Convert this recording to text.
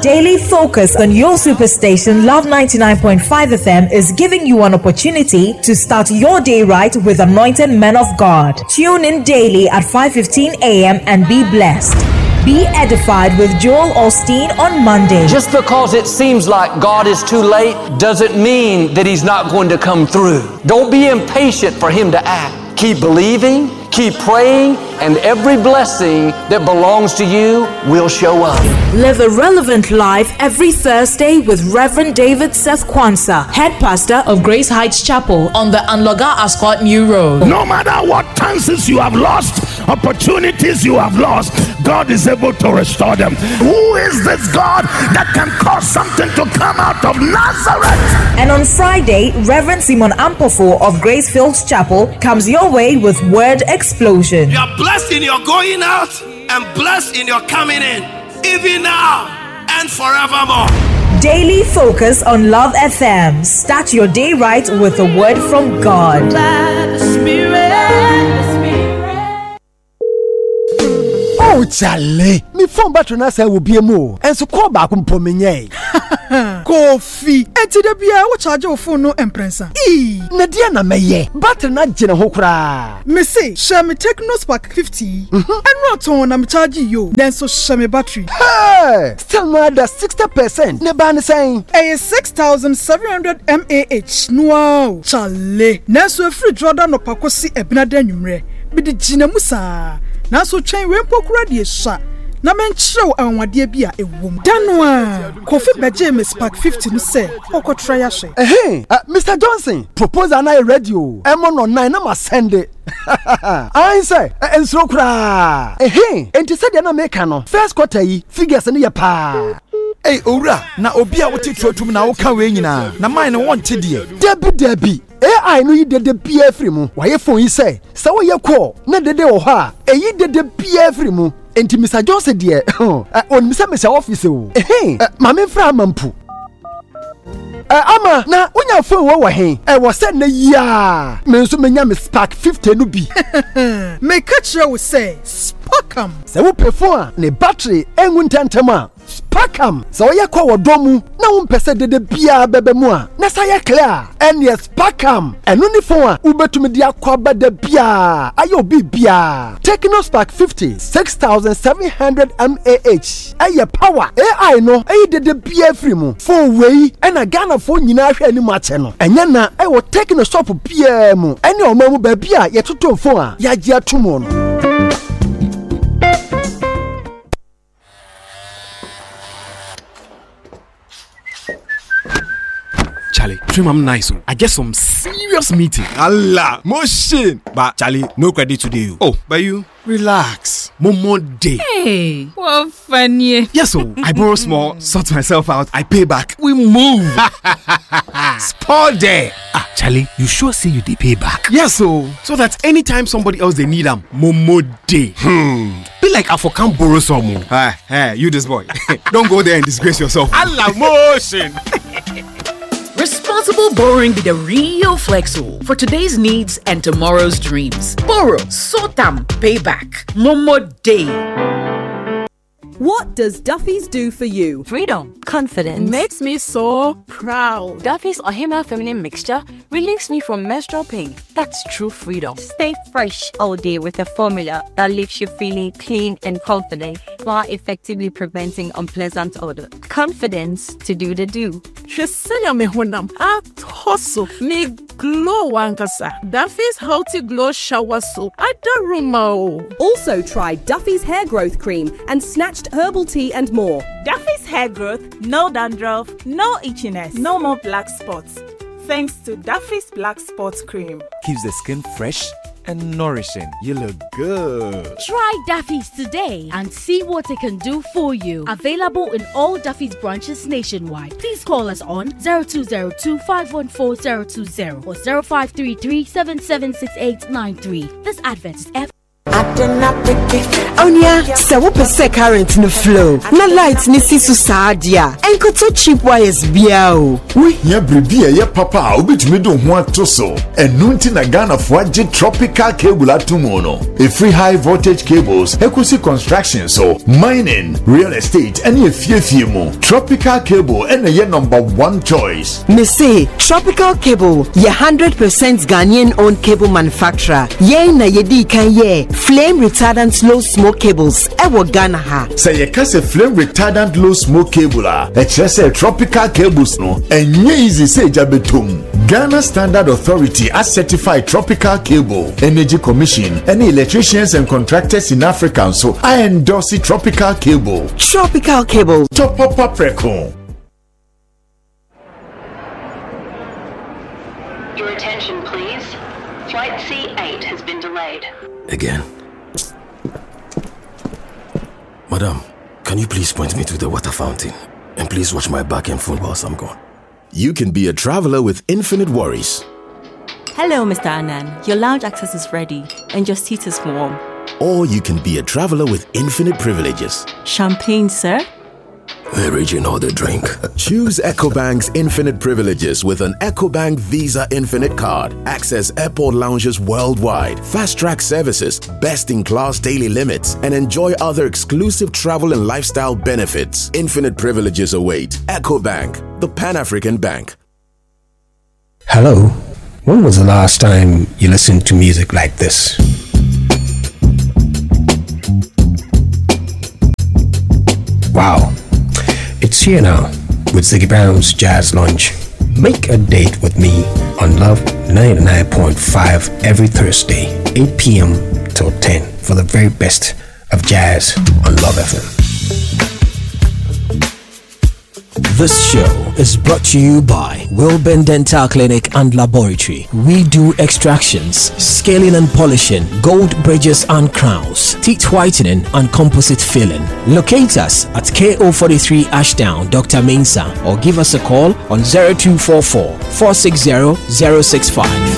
Daily focus on your superstation Love 99.5 FM is giving you an opportunity to start your day right with anointed men of God. Tune in daily at 5:15 a.m. and be blessed. Be edified with Joel Osteen on Monday. Just because it seems like God is too late doesn't mean that He's not going to come through. Don't be impatient for Him to act. Keep believing, keep praying, and every blessing that belongs to you will show up. Live a relevant life every Thursday with Reverend David Seth Kwanzaa, head pastor of Grace Heights Chapel on the Anloga Ascot New Road. No matter what chances you have lost, opportunities you have lost, God is able to restore them. Who is this God that can cause something to come out of Nazareth? And on Friday, Reverend Simon Ampofo of Grace Fields Chapel comes your way with Word Explosion. You are blessed in your going out and blessed in your coming in, even now and forevermore. Daily focus on Love FM. Start your day right with a word from God. Oh, Charlie, me phone battery na say will be a mo. And so call back on Pomenye. Coffee. Eti de bia wo charge your phone no emprensa. Na dia na meye. Battery na jina ho kra. Me say, share me Techno Spark 50. And not on na me charge you. Then so share me battery. Hey, still more than 60%. Ne ban saying, a 6,700 mAh. Wow, Charlie. Na so free Jordan no pakosi ebina denumre. Bi di jina musa. Na so train wempo kura die sha. Na menchrew anwade bia ewom. Danwa, Kofi beje me Spark 50 no say, okotra ya hwe. Mr. Johnson, proposal na radio. Emo no 9 na ma send it. I say, ensro kura. Enti said na make no. First quarter yi figures na ye pa. Hey, ora, na obi a wote trotum na wo ka we nyina. Na mine no wonte de. Debi. AI no yi dede bia free mu. Wa ye phone yi say, sa wo ye call na dede wo ha. Eyi dede bia free mu. Enti Mr. Johnson de on Mr. office o. Mame fra mampu. Ama na unya phone wo he. Wo said na ya. Me nso menya me Spark 50 no bi. Me catch you say, Sparkam. Se wo pe phone a ne battery enwu ntantem a. Sparkam. Se wo ye kwa wodomu na wo mpese dede bia bebe mu a. Na sa ye clear. En yes Sparkam. Enu ni phone a ubetumi di akwa bede bia. Ayo bi bia. Techno Spark 50 6,700 mAh. Aye power. AI no ayi dede bia free mu. Phone wei ena Ghana phone nyina hwe ani mu ache no. Enya na wo Techno shop bia mu. Ene o mamu ba bia ye toto phone a ya gi atomo no. Charlie, dream I'm nice. I get some serious meeting. Allah, motion. But Charlie, no credit today. Oh, but you relax. More day. Hey, what funny. Yes, so I borrow small, sort myself out, I pay back. We move. Spot there. Charlie, you sure say you dey pay back? Yes, so that anytime somebody else they need them, more day. Be like I for can't borrow some. Hey, you this boy. Don't go there and disgrace yourself. Allah, motion. Responsible borrowing be the real Flexo for today's needs and tomorrow's dreams. Borrow, sort them, pay back. Momo Day. What does Duffy's do for you? Freedom. Confidence. Makes me so proud. Duffy's Ohima Feminine Mixture relieves me from menstrual pain. That's true freedom. Stay fresh all day with a formula that leaves you feeling clean and confident while effectively preventing unpleasant odor. Confidence to do the do. Shesenya me honam at hustle me glow wankasa. Duffy's Healthy Glow Shower Soap. I don't remember. Also try Duffy's Hair Growth Cream and Snatched Herbal Tea and more. Duffy's Hair Growth, no dandruff, no itchiness, no more black spots. Thanks to Duffy's Black Spots Cream. Keeps the skin fresh and nourishing. You look good. Try Duffy's today and see what it can do for you. Available in all Duffy's branches nationwide. Please call us on 0202-514-020 or 0533-776893. This advert is Onya, so what percent current no flow? Na lights ni si susadia. Enko to cheap wires biao. We ya bribia ya papa obitumi do ho atoso. Enu nti na Ghana for tropical cable atumono. A free high voltage cables, equity construction so mining, real estate, and a few more. Tropical cable and a number one choice. Me say Tropical Cable, ye 100% Ghanaian owned cable manufacturer. Ye na yedi kan ye flame retardant low smoke cables. Ewo Ghana ha. Say ye kase flame retardant low smoke cable say tropical cables no. And ye easy say jabetum. Ghana Standard Authority as certified tropical cable. Energy Commission. Any electricians and contractors in Africa so I endorse tropical cable. Tropical Cable. Top up preco. Your attention, please. Flight C8 has been delayed. Again. Madam, can you please point me to the water fountain? And please watch my back and phone whilst I'm gone. You can be a traveler with infinite worries. Hello, Mr. Anand. Your lounge access is ready and your seat is warm. Or you can be a traveler with infinite privileges. Champagne, sir? Original the drink. Choose EcoBank's infinite privileges with an EcoBank Visa Infinite card. Access airport lounges worldwide, fast-track services, best-in-class daily limits, and enjoy other exclusive travel and lifestyle benefits. Infinite privileges await. EcoBank, the Pan-African Bank. Hello. When was the last time you listened to music like this? Wow. It's here now with Ziggy Brown's Jazz Lunch. Make a date with me on Love 99.5 every Thursday, 8 p.m. till 10 for the very best of jazz on Love FM. This show is brought to you by Wilburn Dental Clinic and Laboratory. We do extractions, scaling and polishing, gold bridges and crowns, teeth whitening and composite filling. Locate us at KO43 Ashdown, Dr. Mensa, or give us a call on 0244 460 065.